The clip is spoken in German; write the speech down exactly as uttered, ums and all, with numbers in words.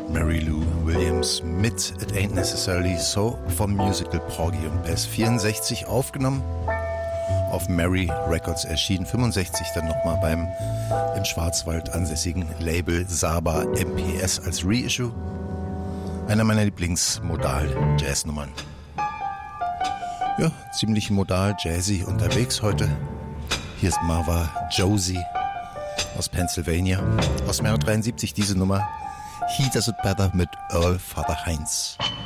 Mary Lou Williams mit It Ain't Necessarily So vom Musical Porgy und Bess. vierundsechzig aufgenommen, auf Mary Records erschienen, fünfundsechzig dann nochmal beim im Schwarzwald ansässigen Label Saba M P S als Reissue. Einer meiner Lieblingsmodal-Jazz-Nummern. Ja, ziemlich modal, jazzy unterwegs heute. Hier ist Marva Josie aus Pennsylvania, aus dem Jahr dreiundsiebzig diese Nummer. He Does It Better mit Earl Father Heinz.